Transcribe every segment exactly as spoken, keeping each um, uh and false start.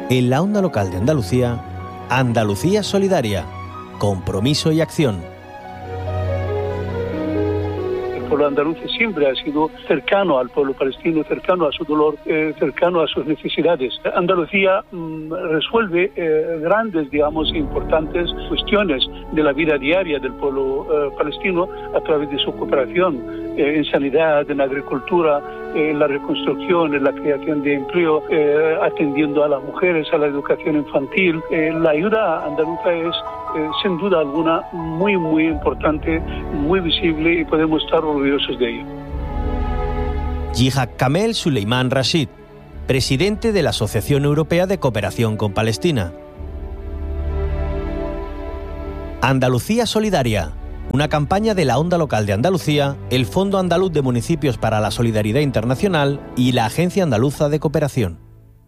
En la onda local de Andalucía, Andalucía Solidaria, compromiso y acción. El pueblo andaluz siempre ha sido cercano al pueblo palestino, cercano a su dolor, eh, cercano a sus necesidades. Andalucía mmm, resuelve eh, grandes, digamos, importantes cuestiones de la vida diaria del pueblo eh, palestino a través de su cooperación eh, en sanidad, en agricultura, eh, en la reconstrucción, en la creación de empleo, eh, atendiendo a las mujeres, a la educación infantil. Eh, la ayuda andaluza es Eh, sin duda alguna, muy, muy importante, muy visible y podemos estar orgullosos de ello. Jihad Kamel Suleiman Rashid, presidente de la Asociación Europea de Cooperación con Palestina. Andalucía Solidaria, una campaña de la Onda Local de Andalucía, el Fondo Andaluz de Municipios para la Solidaridad Internacional y la Agencia Andaluza de Cooperación.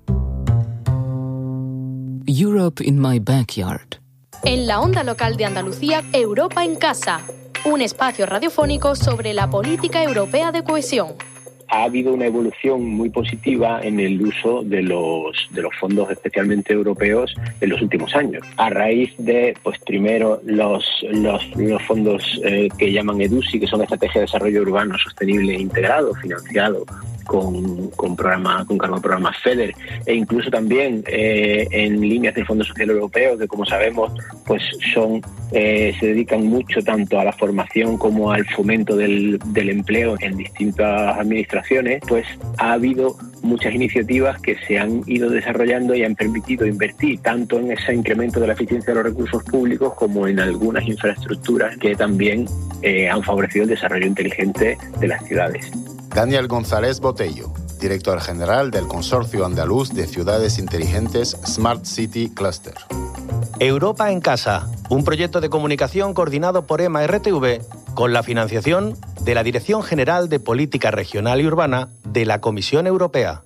Europe in my backyard. En la Onda Local de Andalucía, Europa en Casa, un espacio radiofónico sobre la política europea de cohesión. Ha habido una evolución muy positiva en el uso de los, de los fondos especialmente europeos en los últimos años. A raíz de, pues primero, los, los, los fondos eh, que llaman EDUSI, que son Estrategia de Desarrollo Urbano Sostenible e Integrado, financiado con, con, programa, con cargo de programas FEDER, e incluso también eh, en líneas del Fondo Social Europeo, que como sabemos pues son eh, se dedican mucho tanto a la formación como al fomento del, del empleo en distintas administraciones. Pues ha habido muchas iniciativas que se han ido desarrollando y han permitido invertir tanto en ese incremento de la eficiencia de los recursos públicos como en algunas infraestructuras que también eh, han favorecido el desarrollo inteligente de las ciudades. Daniel González Botello, director general del Consorcio Andaluz de Ciudades Inteligentes Smart City Cluster. Europa en Casa, un proyecto de comunicación coordinado por EMA R T V con la financiación de la Dirección General de Política Regional y Urbana de la Comisión Europea.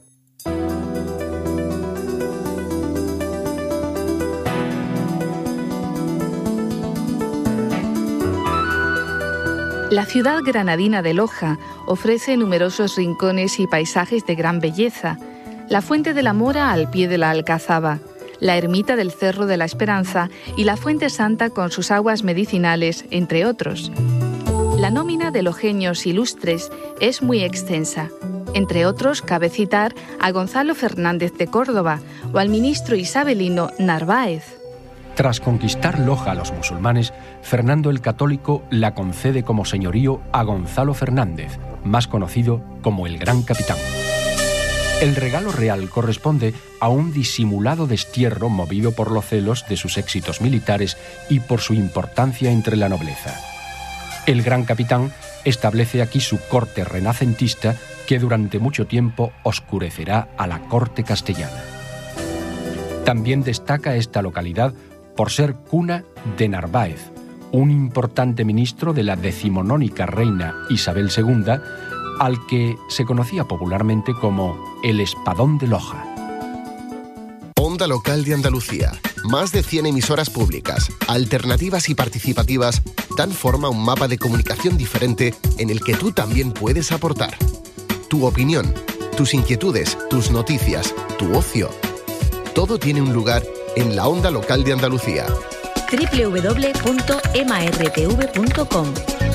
La ciudad granadina de Loja ofrece numerosos rincones y paisajes de gran belleza. La Fuente de la Mora al pie de la Alcazaba, la ermita del Cerro de la Esperanza y la Fuente Santa con sus aguas medicinales, entre otros. La nómina de lojeños ilustres es muy extensa. Entre otros, cabe citar a Gonzalo Fernández de Córdoba o al ministro isabelino Narváez. Tras conquistar Loja a los musulmanes, Fernando el Católico la concede como señorío a Gonzalo Fernández, más conocido como el Gran Capitán. El regalo real corresponde a un disimulado destierro movido por los celos de sus éxitos militares y por su importancia entre la nobleza. El Gran Capitán establece aquí su corte renacentista que durante mucho tiempo oscurecerá a la corte castellana. También destaca esta localidad por ser cuna de Narváez, un importante ministro de la decimonónica reina Isabel segunda, al que se conocía popularmente como el Espadón de Loja. Onda Local de Andalucía. Más de cien emisoras públicas, alternativas y participativas, dan forma a un mapa de comunicación diferente en el que tú también puedes aportar. Tu opinión, tus inquietudes, tus noticias, tu ocio. Todo tiene un lugar en la Onda Local de Andalucía. doble u doble u doble u punto ema erre te ve punto com.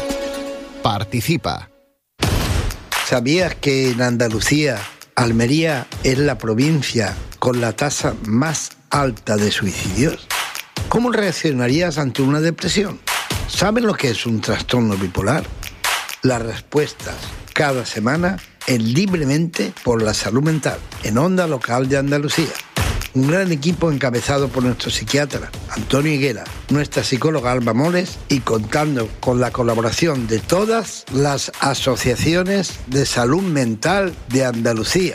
Participa. ¿Sabías que en Andalucía, Almería es la provincia con la tasa más alta de suicidios? ¿Cómo reaccionarías ante una depresión? ¿Sabes lo que es un trastorno bipolar? Las respuestas cada semana en Libremente por la Salud Mental, en Onda Local de Andalucía. Un gran equipo encabezado por nuestro psiquiatra Antonio Higuera, nuestra psicóloga Alba Moles y contando con la colaboración de todas las asociaciones de salud mental de Andalucía.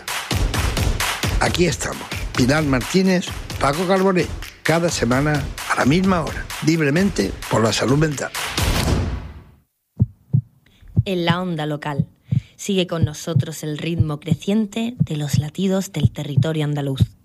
Aquí estamos, Pilar Martínez, Paco Carboné, cada semana a la misma hora, Libremente por la Salud Mental. En la Onda Local. Sigue con nosotros el ritmo creciente de los latidos del territorio andaluz.